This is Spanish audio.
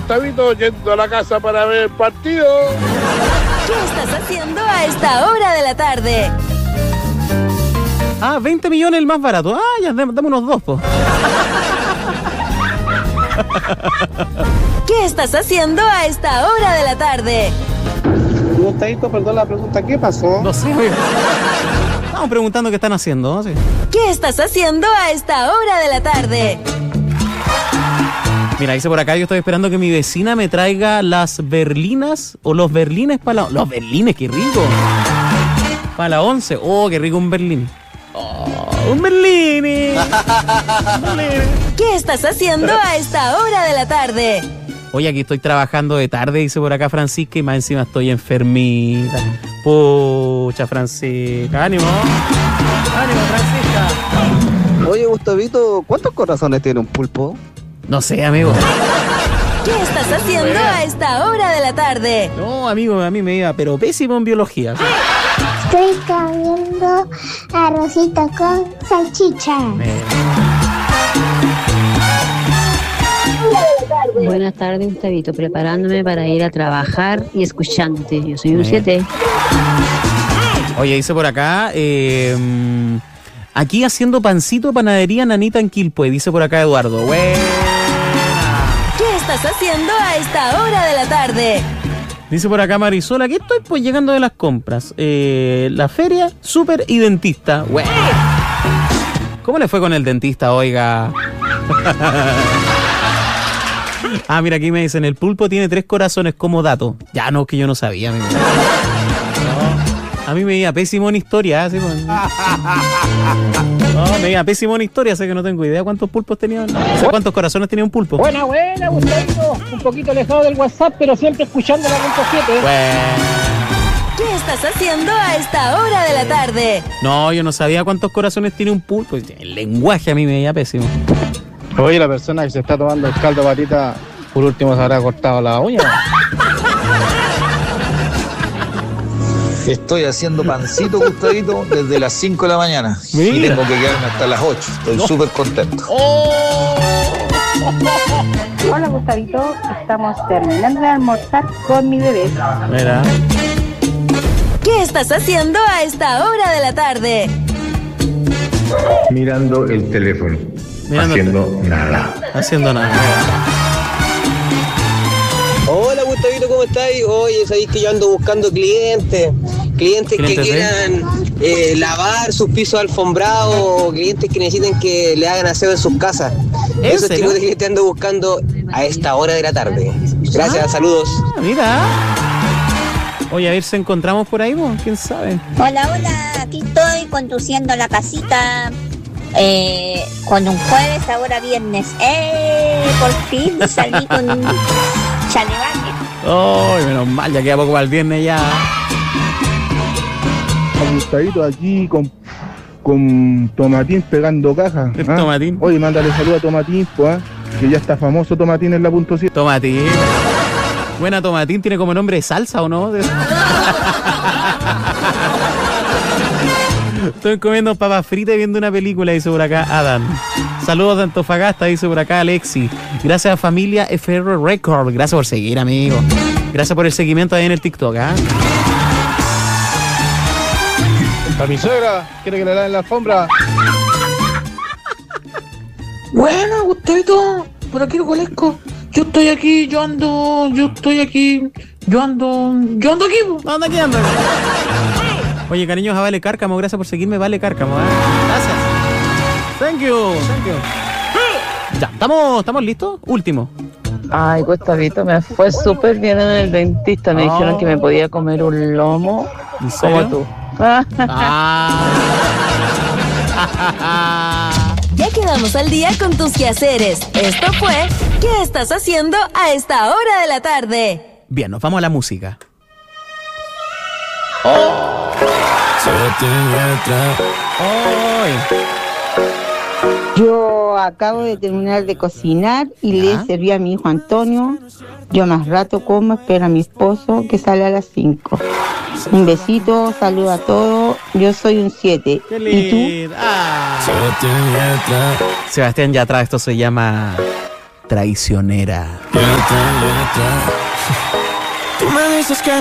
Gustavito, yendo a la casa para ver el partido. ¿Qué estás haciendo a esta hora de la tarde? 20 millones el más barato. Ya, dame unos 2, po. ¿Qué estás haciendo a esta hora de la tarde? Gustavito, perdón la pregunta, ¿qué pasó? No sé, oye. Estamos preguntando qué están haciendo, ¿no? Sí. ¿Qué estás haciendo a esta hora de la tarde? Mira, dice por acá, yo estoy esperando que mi vecina me traiga las berlinas o los berlines para la... Los berlines, qué rico. Para la 11. Oh, qué rico un berlín. Oh, un berlini. ¿Qué estás haciendo a esta hora de la tarde? Oye, aquí estoy trabajando de tarde, dice por acá Francisca, y más encima estoy enfermita. Pucha, Francisca. Ánimo. Ánimo, Francisca. Oye, Gustavito, ¿cuántos corazones tiene un pulpo? No sé, amigo. ¿Qué estás haciendo a esta hora de la tarde? No, amigo, a mí me iba, pero pésimo en biología. Estoy comiendo arrocito con salchicha. Buenas tardes, Gustavito. Preparándome para ir a trabajar y escuchándote. Yo soy un 7. Oye, dice por acá, aquí haciendo pancito, panadería Nanita en Quilpue, dice por acá Eduardo. Buena. ¿Qué estás haciendo a esta hora de la tarde? Dice por acá Marisol, aquí estoy pues llegando de las compras. La feria, súper y dentista. Buena. ¿Cómo le fue con el dentista, oiga? Mira, aquí me dicen, el pulpo tiene 3 corazones como dato. Ya, no, que yo no sabía, amigo. No, a mí me iba pésimo en historia, así pues. No, me iba pésimo en historia, sé que no tengo idea cuántos pulpos tenían. O sea, cuántos corazones tenía un pulpo. Buena, Gustavito. Un poquito alejado del WhatsApp, pero siempre escuchando la 7. Bueno. ¿Qué estás haciendo a esta hora de la tarde? No, yo no sabía cuántos corazones tiene un pulpo. El lenguaje a mí me iba pésimo. Oye, la persona que se está tomando el caldo patita, por último se habrá cortado la uña. Estoy haciendo pancito, Gustavito, desde las 5 de la mañana. Mira. Y tengo que quedarme hasta las 8. Estoy súper contento. Hola, Gustavito. Estamos terminando de almorzar con mi bebé. Mira. ¿Qué estás haciendo a esta hora de la tarde? Mirando el teléfono. Haciendo nada. Haciendo nada. Hola, Gustavito, ¿cómo estáis? Oye, sabéis que yo ando buscando clientes que quieran lavar sus pisos alfombrados, o clientes que necesiten que le hagan aseo en sus casas. Esos tipos de clientes ando buscando a esta hora de la tarde. Gracias, saludos. Mira. Oye, a ver si encontramos por ahí, ¿no? ¿Quién sabe? Hola, aquí estoy conduciendo la casita con un jueves, ahora viernes. Por fin salí con chalevaje. Ay, menos mal, ya queda poco para el viernes ya. Gustavito aquí con Tomatín pegando caja. Tomatín. Oye, mándale saludo a Tomatín, pues, que ya está famoso Tomatín en la punto 7. Tomatín. Buena, Tomatín, ¿tiene como nombre de salsa o no? Estoy comiendo papas fritas y viendo una película, dice por acá Adam. Saludos de Antofagasta, dice por acá Alexi. Gracias a familia FR Record. Gracias por seguir, amigo. Gracias por el seguimiento ahí en el TikTok, ¿ah? A mi suegra, quiere que le laven la alfombra. Bueno, Gustavito, por aquí lo conozco. Yo estoy aquí, yo ando aquí. Oye, cariños a Vale Cárcamo, gracias por seguirme, Vale Cárcamo, ¿eh? Gracias. Thank you. Ya, ¿estamos listos? Último. Ay, Gustavito, me fue súper bien en el dentista. Me dijeron que me podía comer un lomo como tú. Ya quedamos al día con tus quehaceres. Esto fue ¿Qué estás haciendo a esta hora de la tarde? Bien, nos vamos a la música. Yo acabo de terminar de cocinar y le serví a mi hijo Antonio. Yo más rato como, espero a mi esposo que sale a las 5. Un besito, saludo a todos. Yo soy un 7. ¿Y tú? Sebastián Yatra, esto se llama traicionera. Tú me dices que